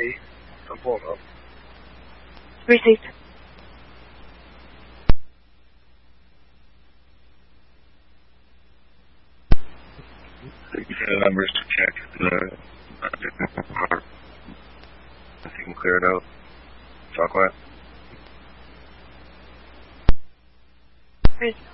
8. I'm pulling up. Received. The numbers to check the if you can clear it out. Talk what?